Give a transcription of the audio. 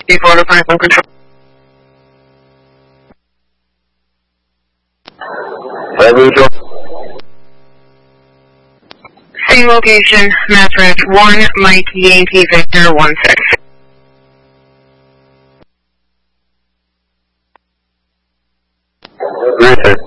Before the final control. Same location, Mass Ranch 1, Mike Yankee Victor 16.